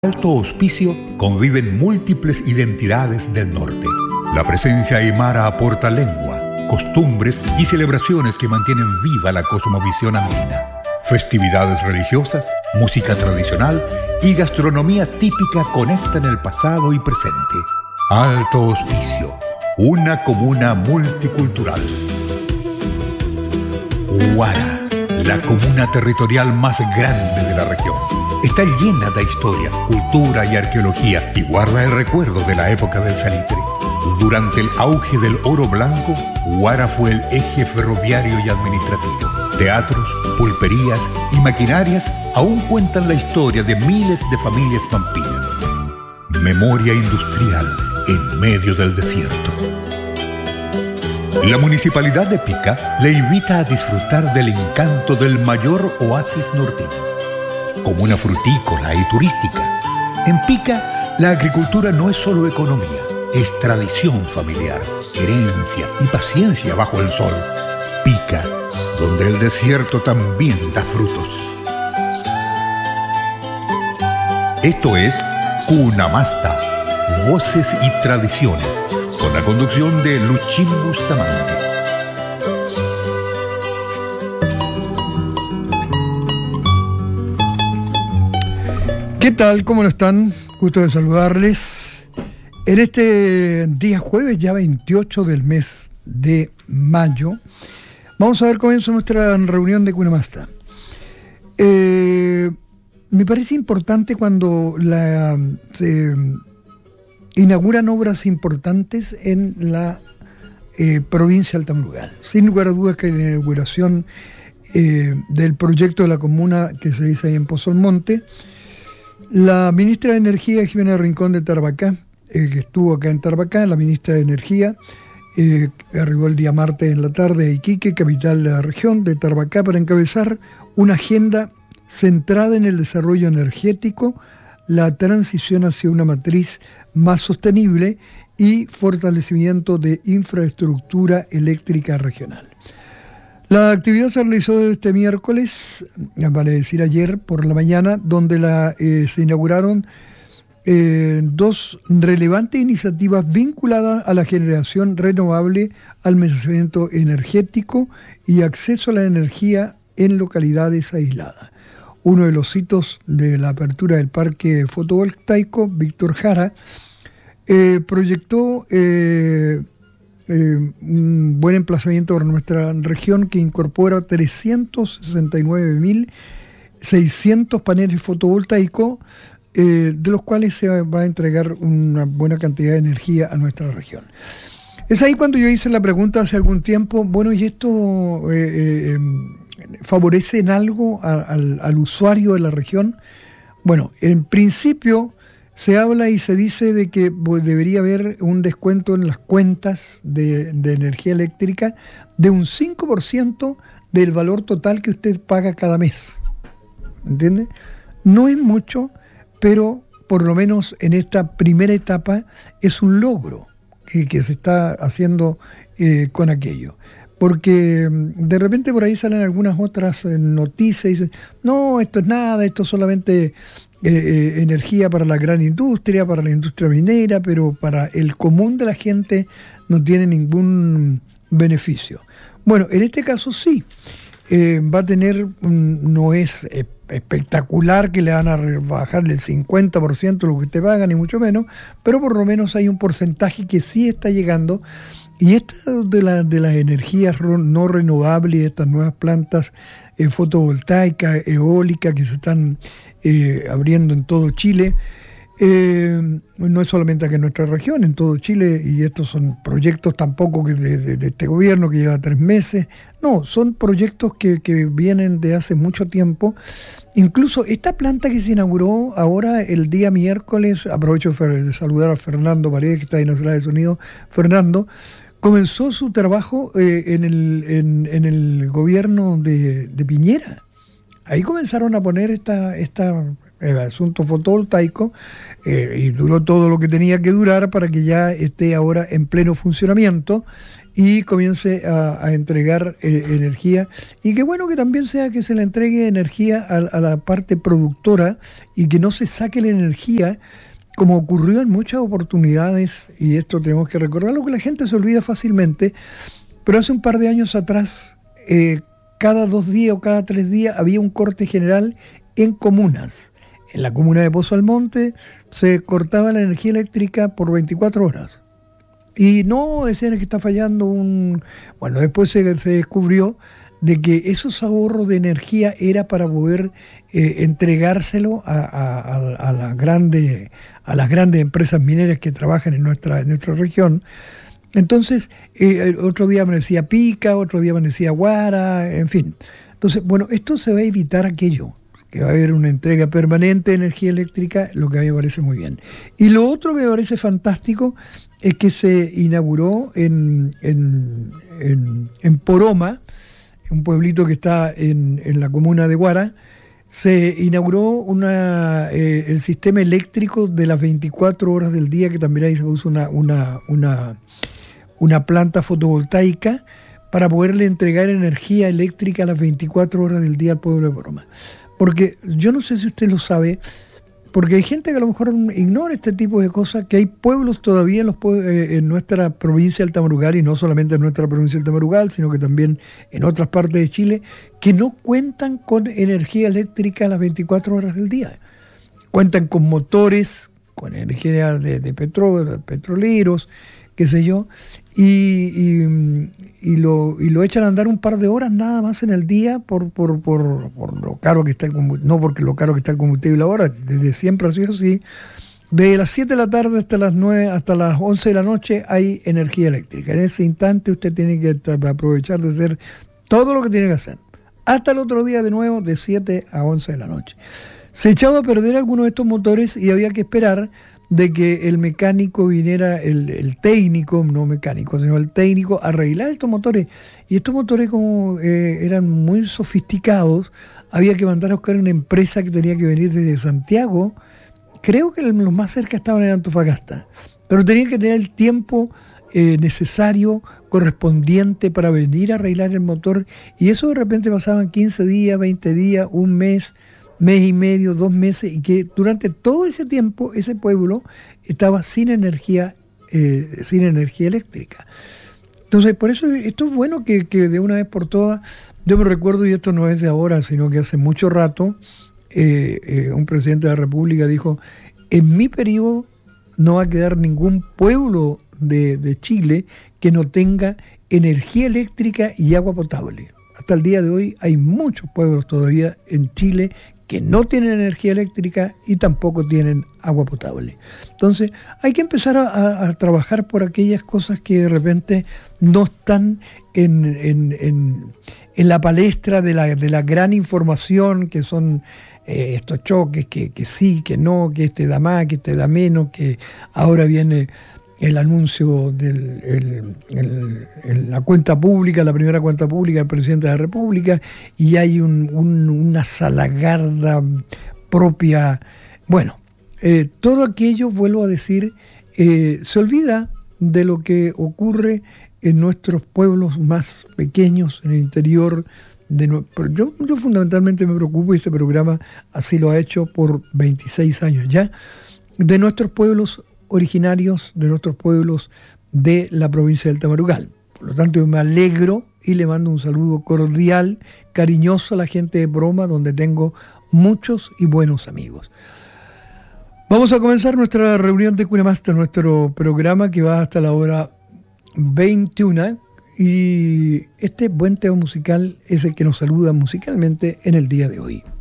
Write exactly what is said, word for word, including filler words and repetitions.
Alto Hospicio conviven múltiples identidades del norte. La presencia aymara aporta lengua, costumbres y celebraciones que mantienen viva la cosmovisión andina. Festividades religiosas, música tradicional y gastronomía típica conectan el pasado y presente. Alto Hospicio, una comuna multicultural. Huara, la comuna territorial más grande de la región. Está llena de historia, cultura y arqueología y guarda el recuerdo de la época del salitre. Durante el auge del oro blanco, Huara fue el eje ferroviario y administrativo. Teatros, pulperías y maquinarias aún cuentan la historia de miles de familias pampinas. Memoria industrial en medio del desierto. La Municipalidad de Pica le invita a disfrutar del encanto del mayor oasis norteño. Comuna frutícola y turística. En Pica, la agricultura no es solo economía, es tradición familiar, herencia y paciencia bajo el sol. Pica, donde el desierto también da frutos. Esto es Cunamasta, voces y tradiciones, con la conducción de Luchín Bustamante. ¿Qué tal? ¿Cómo están? Gusto de saludarles. En este día jueves, ya veintiocho del mes de mayo, vamos a dar comienzo a nuestra reunión de Cunamasta. Eh, me parece importante cuando la, se inauguran obras importantes en la eh, provincia de Altamurgal. Sin lugar a dudas que la inauguración eh, del proyecto de la comuna que se dice ahí en Pozo Almonte, la ministra de Energía, Jimena Rincón de Tarapacá, eh, que estuvo acá en Tarapacá, la ministra de Energía, eh, arribó el día martes en la tarde a Iquique, capital de la región de Tarapacá, para encabezar una agenda centrada en el desarrollo energético, la transición hacia una matriz más sostenible y fortalecimiento de infraestructura eléctrica regional. La actividad se realizó este miércoles, vale decir ayer por la mañana, donde la, eh, se inauguraron eh, dos relevantes iniciativas vinculadas a la generación renovable, almacenamiento energético y acceso a la energía en localidades aisladas. Uno de los hitos de la apertura del parque fotovoltaico, Víctor Jara, eh, proyectó Eh, Eh, un buen emplazamiento para nuestra región que incorpora trescientos sesenta y nueve mil seiscientos paneles fotovoltaicos, eh, de los cuales se va a entregar una buena cantidad de energía a nuestra región. Es ahí cuando yo hice la pregunta hace algún tiempo, bueno, ¿y esto eh, eh, favorece en algo a, al, al usuario de la región? Bueno, en principio se habla y se dice de que pues, debería haber un descuento en las cuentas de, de energía eléctrica de un cinco por ciento del valor total que usted paga cada mes. ¿Entiende? No es mucho, pero por lo menos en esta primera etapa es un logro que, que se está haciendo eh, con aquello. Porque de repente por ahí salen algunas otras noticias y dicen, no, esto es nada, esto es solamente Eh, eh, energía para la gran industria, para la industria minera, pero para el común de la gente no tiene ningún beneficio. Bueno, en este caso sí, eh, va a tener, um, no es eh, espectacular que le van a bajar el cincuenta por ciento de lo que usted paga, ni mucho menos, pero por lo menos hay un porcentaje que sí está llegando. Y esta de, la, de las energías no renovables, estas nuevas plantas eh, fotovoltaicas, eólicas que se están eh, abriendo en todo Chile, eh, no es solamente aquí en nuestra región, en todo Chile, y estos son proyectos tampoco que de, de, de este gobierno que lleva tres meses, no, son proyectos que, que vienen de hace mucho tiempo. Incluso esta planta que se inauguró ahora el día miércoles, aprovecho de saludar a Fernando Paredes, que está ahí en los Estados Unidos. Fernando comenzó su trabajo eh, en, el, en, en el gobierno de, de Piñera. Ahí comenzaron a poner esta, esta el asunto fotovoltaico, eh, y duró todo lo que tenía que durar para que ya esté ahora en pleno funcionamiento y comience a, a entregar eh, energía, y qué bueno que también sea que se le entregue energía a, a la parte productora y que no se saque la energía como ocurrió en muchas oportunidades, y esto tenemos que recordarlo, que la gente se olvida fácilmente, pero hace un par de años atrás, eh, cada dos días o cada tres días había un corte general en comunas. En la comuna de Pozo Almonte se cortaba la energía eléctrica por veinticuatro horas. Y no decían que está fallando un... Bueno, después se, se descubrió de que esos ahorros de energía era para poder eh, entregárselo a, a, a, a, la grande, a las grandes empresas mineras que trabajan en nuestra, en nuestra región. Entonces, eh, otro día amanecía Pica, otro día amanecía Guara, en fin. Entonces, bueno, esto se va a evitar aquello, que va a haber una entrega permanente de energía eléctrica, lo que a mí me parece muy bien. Y lo otro que me parece fantástico es que se inauguró en, en, en, en Poroma, un pueblito que está en, en la comuna de Guara, se inauguró una, eh, el sistema eléctrico de las veinticuatro horas del día, que también ahí se puso una, una, una, una planta fotovoltaica para poderle entregar energía eléctrica a las veinticuatro horas del día al pueblo de Poroma. Porque yo no sé si usted lo sabe, porque hay gente que a lo mejor ignora este tipo de cosas, que hay pueblos todavía en, los pue- eh, en nuestra provincia del Tamarugal, y no solamente en nuestra provincia del Tamarugal, sino que también en otras partes de Chile, que no cuentan con energía eléctrica a las veinticuatro horas del día. Cuentan con motores, con energía de, de petróleo, petroleros, qué sé yo, y, y, y, lo, y lo echan a andar un par de horas nada más en el día por, por, por, por lo caro que está el combustible, no porque lo caro que está el combustible ahora, desde siempre ha sido así. De las siete de la tarde hasta las nueve, hasta las once de la noche hay energía eléctrica. En ese instante usted tiene que aprovechar de hacer todo lo que tiene que hacer. Hasta el otro día de nuevo, de siete a once de la noche. Se echaba a perder algunos de estos motores y había que esperar de que el mecánico viniera, el, el técnico, no mecánico, sino el técnico, a arreglar estos motores. Y estos motores, como eh, eran muy sofisticados, había que mandar a buscar una empresa que tenía que venir desde Santiago. Creo que los más cerca estaban en Antofagasta, pero tenían que tener el tiempo eh, necesario, correspondiente para venir a arreglar el motor, y eso de repente pasaban quince días, veinte días, un mes, mes y medio, dos meses, y que durante todo ese tiempo ese pueblo estaba sin energía, eh, sin energía eléctrica. Entonces, por eso esto es bueno que, que de una vez por todas, yo me recuerdo, y esto no es de ahora, sino que hace mucho rato, eh, eh, un presidente de la República dijo: en mi periodo no va a quedar ningún pueblo de, de Chile que no tenga energía eléctrica y agua potable. Hasta el día de hoy hay muchos pueblos todavía en Chile que no tienen energía eléctrica y tampoco tienen agua potable. Entonces hay que empezar a, a, a trabajar por aquellas cosas que de repente no están en, en, en, en la palestra de la, de la gran información, que son eh, estos choques, que, que sí, que no, que este da más, que este da menos, que ahora viene el anuncio de el, el, el, la cuenta pública, la primera cuenta pública del presidente de la República, y hay un, un, una salagarda propia. Bueno, eh, todo aquello, vuelvo a decir, eh, se olvida de lo que ocurre en nuestros pueblos más pequeños, en el interior de nuestro... Yo, yo fundamentalmente me preocupo, y este programa así lo ha hecho por veintiséis años ya, de nuestros pueblos originarios, de nuestros pueblos de la provincia del Tamarugal. Por lo tanto, yo me alegro y le mando un saludo cordial, cariñoso a la gente de Poroma, donde tengo muchos y buenos amigos. Vamos a comenzar nuestra reunión de Cuna Master, nuestro programa que va hasta la hora veintiuna, y este buen tema musical es el que nos saluda musicalmente en el día de hoy.